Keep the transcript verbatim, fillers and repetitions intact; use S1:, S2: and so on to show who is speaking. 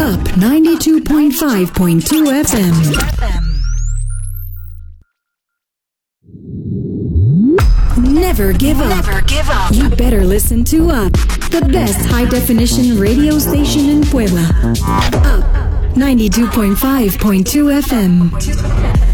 S1: Up ninety-two point five point two F M. Never give up.
S2: Never give up.
S1: You better listen to Up, the best high-definition radio station in Puebla. Up ninety-two point five point two F M.